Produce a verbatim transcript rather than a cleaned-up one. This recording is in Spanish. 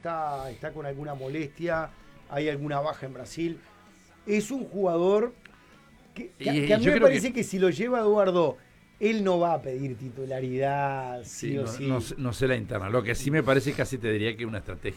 está, está con alguna molestia, hay alguna baja en Brasil. Es un jugador que, que, Y, que a mí yo me creo parece que, que si lo lleva Eduardo, él no va a pedir titularidad, sí, sí, o no, sí. no sé- no sé la interna. Lo que sí me parece, casi te diría que una estrategia